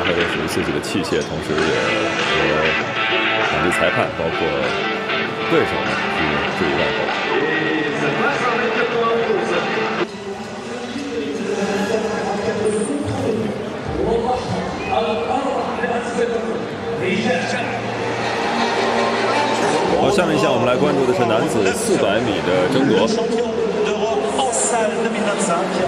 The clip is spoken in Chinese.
特别属于自己的器械，同时也和两地裁判包括对手们去致以问候。好，下面一项我们来关注的是男子400米的争夺。